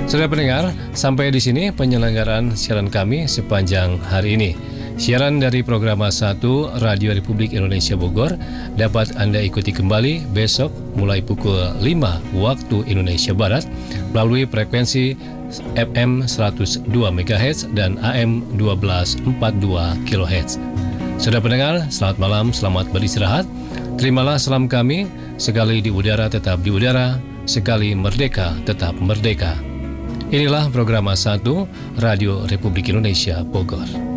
Saudara pendengar, sampai di sini penyelenggaraan siaran kami sepanjang hari ini. Siaran dari program 1 Radio Republik Indonesia Bogor dapat Anda ikuti kembali besok mulai pukul 5 waktu Indonesia Barat melalui frekuensi FM 102 MHz dan AM 1242 kHz. Saudara pendengar, selamat malam, selamat beristirahat. Terimalah salam kami, sekali di udara tetap di udara, sekali merdeka tetap merdeka. Inilah program 1 Radio Republik Indonesia Bogor.